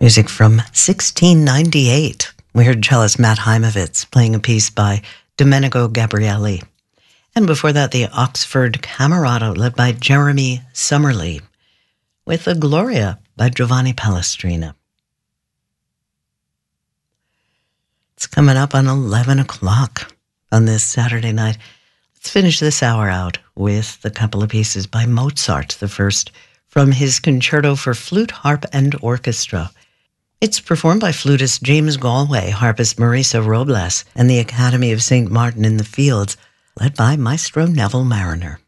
Music from 1698. We heard cellist Matt Heimovitz playing a piece by Domenico Gabrielli. And before that, the Oxford Camerata, led by Jeremy Summerlee, with the Gloria by Giovanni Palestrina. It's coming up on 11 o'clock on this Saturday night. Let's finish this hour out with a couple of pieces by Mozart, the first from his Concerto for Flute, Harp, and Orchestra. It's performed by flutist James Galway, harpist Marisa Robles, and the Academy of St. Martin in the Fields, led by Maestro Neville Mariner.